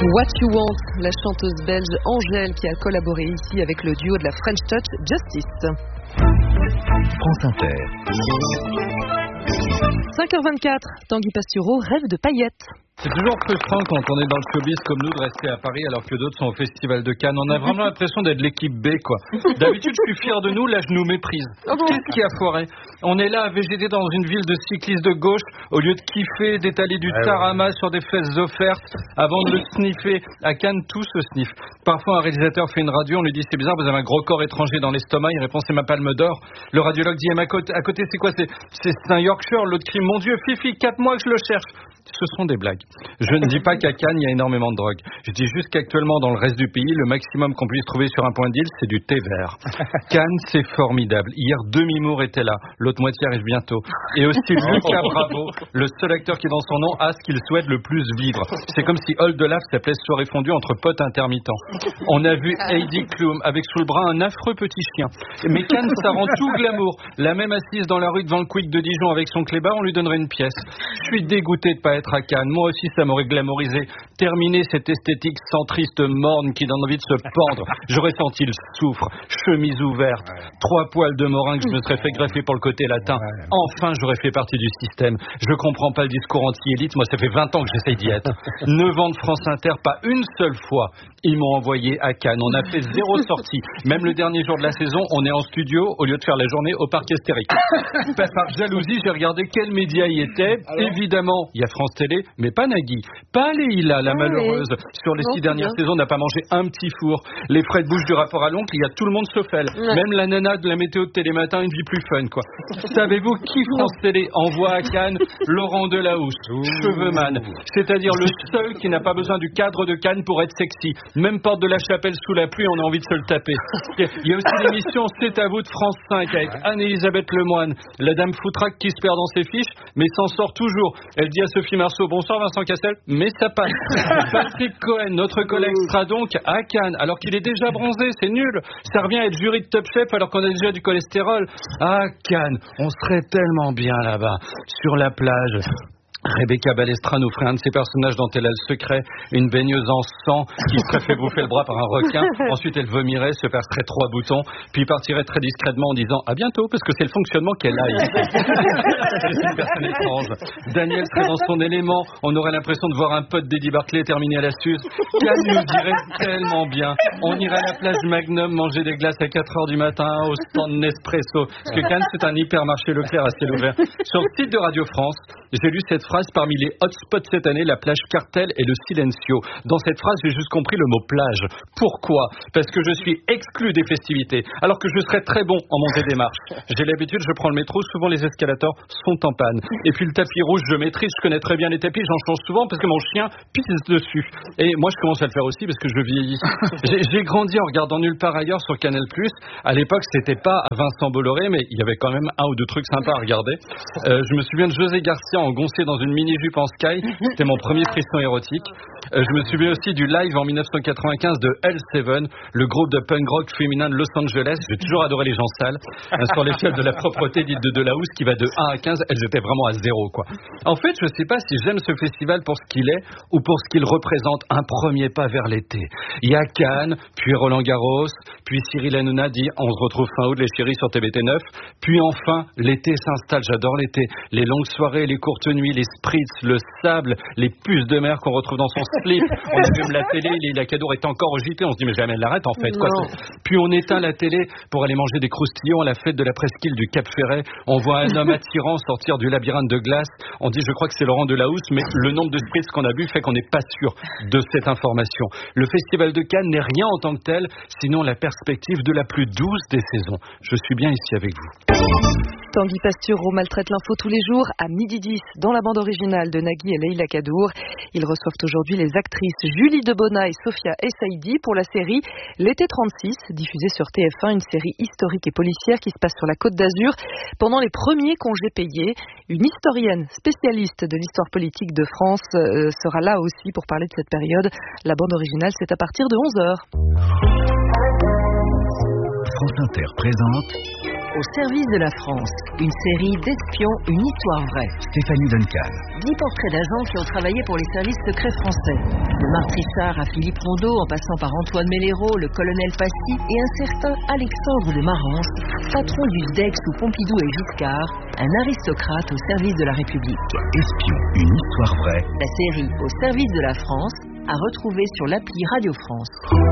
What You Want, la chanteuse belge Angèle qui a collaboré ici avec le duo de la French Touch Justice. France Inter. 5h24, Tanguy Pastureau rêve de paillettes. C'est toujours frustrant quand on est dans le showbiz comme nous de rester à Paris alors que d'autres sont au Festival de Cannes. On a vraiment l'impression d'être l'équipe B, quoi. D'habitude, je suis fier de nous, là, je nous méprise. Qu'est-ce qui a foiré ? On est là à végéter dans une ville de cyclistes de gauche au lieu de kiffer, d'étaler du tarama sur des fesses offertes avant de le sniffer. À Cannes, tout se sniffe. Parfois, un réalisateur fait une radio, on lui dit c'est bizarre, vous avez un gros corps étranger dans l'estomac. Il répond c'est ma palme d'or. Le radiologue dit à côté, c'est quoi ? C'est un Yorkshire. L'autre crie mon Dieu, Fifi, 4 mois que je le cherche. Ce sont des blagues. Je ne dis pas qu'à Cannes, il y a énormément de drogue. Je dis juste qu'actuellement, dans le reste du pays, le maximum qu'on puisse trouver sur un point d'île, c'est du thé vert. Cannes, c'est formidable. Hier, Demi Moore était là. L'autre moitié arrive bientôt. Et aussi Lucas Bravo, le seul acteur qui, dans son nom, a ce qu'il souhaite le plus vivre. C'est comme si Old Olaf s'appelait soirée fondue entre potes intermittents. On a vu Heidi Klum avec sous le bras un affreux petit chien. Mais Cannes, ça rend tout glamour. La même assise dans la rue devant le Quick de Dijon avec son clébard, on lui donnerait une pièce. Je suis dégoûté de pas être à Cannes. Moi aussi, ça m'aurait glamourisé. Terminer cette esthétique centriste morne qui donne envie de se pendre. J'aurais senti le soufre, chemise ouverte, 3 poils de morin que je me serais fait greffer pour le côté latin. Enfin, j'aurais fait partie du système. Je comprends pas le discours anti-élite. Moi, ça fait 20 ans que j'essaye d'y être. 9 ans de France Inter, pas une seule fois. Ils m'ont envoyé à Cannes. On a fait 0 sortie. Même le dernier jour de la saison, on est en studio au lieu de faire la journée au parc Astérix. Par jalousie, j'ai regardé quel média y était. Évidemment, il y a France Télé, mais pas Nagui. Pas Leïla, la malheureuse. Sur les 6 dernières saisons, on n'a pas mangé un petit four. Les frais de bouche du rapport à l'oncle, il y a tout le monde sauf elle. Même la nana de la météo de Télématin, une vie plus fun, quoi. Savez-vous qui France Télé envoie à Cannes ? Laurent Delahousse, cheveuxman. C'est-à-dire le seul qui n'a pas besoin du cadre de Cannes pour être sexy. Même porte de la Chapelle sous la pluie, on a envie de se le taper. Il y a aussi l'émission C'est à vous de France 5 avec Anne-Elisabeth Lemoine. La dame foutraque qui se perd dans ses fiches, mais s'en sort toujours. Elle dit à Sophie Marceau, bonsoir Vincent Cassel, mais ça passe. Patrick Cohen, notre collègue, sera donc à Cannes, alors qu'il est déjà bronzé, c'est nul. Ça revient à être jury de Top Chef alors qu'on a déjà du cholestérol. À Cannes, on serait tellement bien là-bas, sur la plage. Rebecca Balestra nous ferait un de ses personnages dont elle a le secret, une baigneuse en sang qui se serait fait bouffer le bras par un requin. Ensuite, elle vomirait, se percerait 3 boutons, puis partirait très discrètement en disant à bientôt, parce que c'est le fonctionnement qu'elle a ici. C'est une personne étrange. Daniel serait dans son élément. On aurait l'impression de voir un pote d'Eddie Barclay terminer à la Suze. Cannes nous dirait tellement bien. On irait à la plage Magnum manger des glaces à 4h du matin au stand Nespresso. Parce que Cannes, c'est un hypermarché Leclerc à ciel ouvert. Sur le site de Radio France, j'ai lu cette phrase parmi les hotspots cette année, la plage Cartel et le Silencio. Dans cette phrase, j'ai juste compris le mot plage. Pourquoi ? Parce que je suis exclu des festivités, alors que je serais très bon en montée des marches. J'ai l'habitude, je prends le métro, souvent les escalators sont en panne. Et puis le tapis rouge, je maîtrise, je connais très bien les tapis, j'en change souvent parce que mon chien pisse dessus. Et moi, je commence à le faire aussi parce que je vieillis. J'ai grandi en regardant Nulle part ailleurs sur Canal+. À l'époque, c'était pas à Vincent Bolloré, mais il y avait quand même 1 ou 2 trucs sympas à regarder. Je me souviens de José Garcia engoncé dans une mini-jupe en sky, c'était mon premier frisson érotique. Je me souviens aussi du live en 1995 de L7, le groupe de punk rock féminin de Los Angeles. J'ai toujours adoré les gens sales. Sur l'échelle de la propreté dite de Delahousse qui va de 1 à 15, elles étaient vraiment à 0, quoi. En fait, je sais pas si j'aime ce festival pour ce qu'il est ou pour ce qu'il représente, un premier pas vers l'été. Il y a Cannes, puis Roland Garros, puis Cyril Hanouna dit on se retrouve fin août les chéris sur TBT9, puis enfin l'été s'installe, j'adore l'été, les longues soirées, les courtes nuits, les spritz, le sable, les puces de mer qu'on retrouve dans son slip. On allume la télé, Leïla Cadour est encore au JT, on se dit mais jamais elle l'arrête en fait, quoi. Puis on éteint la télé pour aller manger des croustillons à la fête de la presqu'île du Cap Ferret. On voit un homme attirant sortir du labyrinthe de glace. On dit je crois que c'est Laurent Delahousse, mais le nombre de spritz qu'on a bu fait qu'on n'est pas sûr de cette information. Le festival de Cannes n'est rien en tant que tel, sinon la perspective de la plus douce des saisons. Je suis bien ici avec vous. Tanguy Pastureau maltraite l'info tous les jours à 12h10 dans la bande originale de Nagui et Leïla Cadour. Ils reçoivent aujourd'hui les actrices Julie Debona et Sophia Essaidi pour la série L'été 36, diffusée sur TF1, une série historique et policière qui se passe sur la Côte d'Azur pendant les premiers congés payés. Une historienne spécialiste de l'histoire politique de France sera là aussi pour parler de cette période. La bande originale, c'est à partir de 11h. France Inter présente au service de la France. Une série d'espions, une histoire vraie. Stéphanie Duncan. 10 portraits d'agents qui ont travaillé pour les services secrets français. De Marc Richard à Philippe Rondeau, en passant par Antoine Mellero, le colonel Passy et un certain Alexandre de Marance, patron du SDEC sous Pompidou et Giscard, un aristocrate au service de la République. Espion, une histoire vraie. La série Au service de la France à retrouver sur l'appli Radio France.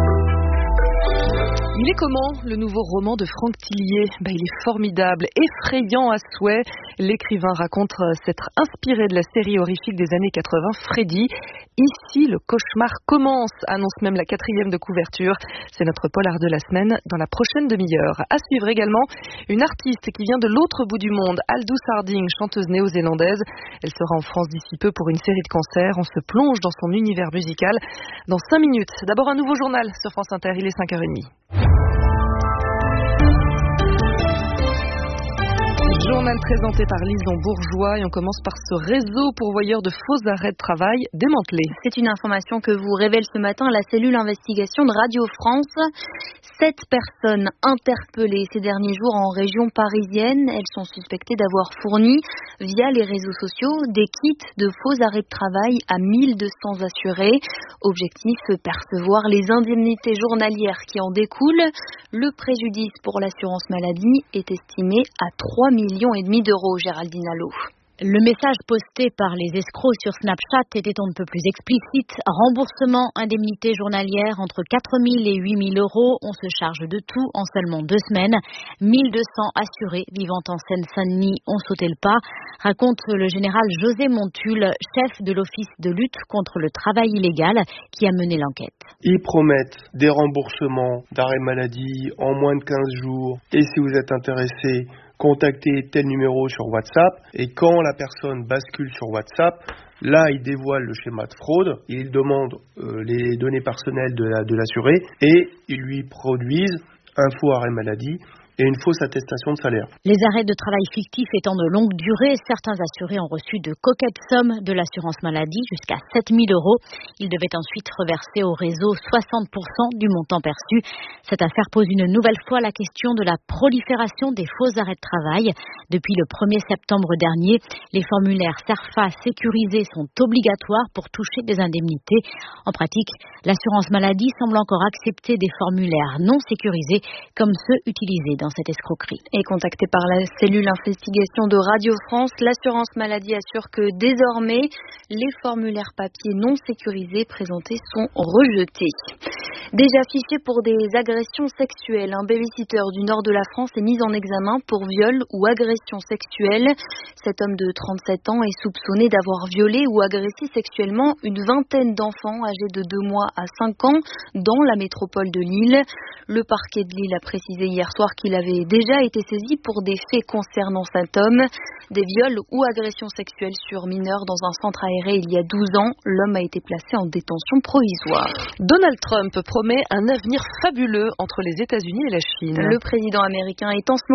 Il est comment, le nouveau roman de Franck Tillier ? Il est formidable, effrayant à souhait. L'écrivain raconte s'être inspiré de la série horrifique des années 80, Freddy. Ici, le cauchemar commence, annonce même la 4e de couverture. C'est notre polar de la semaine dans la prochaine demi-heure. À suivre également, une artiste qui vient de l'autre bout du monde, Aldous Harding, chanteuse néo-zélandaise. Elle sera en France d'ici peu pour une série de concerts. On se plonge dans son univers musical dans 5 minutes. D'abord un nouveau journal sur France Inter, il est 5h30. Journal présenté par Lison Bourgeois et on commence par ce réseau pourvoyeur de faux arrêts de travail démantelé. C'est une information que vous révèle ce matin la cellule investigation de Radio France. 7 personnes interpellées ces derniers jours en région parisienne. Elles sont suspectées d'avoir fourni via les réseaux sociaux des kits de faux arrêts de travail à 1200 assurés. Objectif, percevoir les indemnités journalières qui en découlent. Le préjudice pour l'assurance maladie est estimé à 3,5 millions d'euros, Géraldine Allo. Le message posté par les escrocs sur Snapchat était on ne peut plus explicite. Remboursement, indemnité journalière entre 4 000 et 8 000 euros. On se charge de tout en seulement 2 semaines. 1200 assurés vivant en Seine-Saint-Denis ont sauté le pas, raconte le général José Montul, chef de l'Office de lutte contre le travail illégal, qui a mené l'enquête. Ils promettent des remboursements d'arrêt maladie en moins de 15 jours. Et si vous êtes intéressé, contactez tel numéro sur WhatsApp. Et quand la personne bascule sur WhatsApp, là, il dévoile le schéma de fraude. Il demande les données personnelles de l'assuré et ils lui produisent un faux arrêt maladie et une fausse attestation de salaire. Les arrêts de travail fictifs étant de longue durée, certains assurés ont reçu de coquettes sommes de l'assurance maladie, jusqu'à 7 000 euros. Ils devaient ensuite reverser au réseau 60% du montant perçu. Cette affaire pose une nouvelle fois la question de la prolifération des faux arrêts de travail. Depuis le 1er septembre dernier, les formulaires CERFA sécurisés sont obligatoires pour toucher des indemnités. En pratique, l'assurance maladie semble encore accepter des formulaires non sécurisés comme ceux utilisés dans cette escroquerie. Et contacté par la cellule investigation de Radio France, l'assurance maladie assure que désormais, les formulaires papier non sécurisés présentés sont rejetés. Déjà fiché pour des agressions sexuelles, un babysitter du nord de la France est mis en examen pour viol ou agression sexuelle. Cet homme de 37 ans est soupçonné d'avoir violé ou agressé sexuellement une vingtaine d'enfants âgés de 2 mois à 5 ans dans la métropole de Lille. Le parquet de Lille a précisé hier soir qu'il avait déjà été saisi pour des faits concernant cet homme. Des viols ou agressions sexuelles sur mineurs dans un centre aéré il y a 12 ans. L'homme a été placé en détention provisoire. Donald Trump promet un avenir fabuleux entre les États-Unis et la Chine. Le président américain est en ce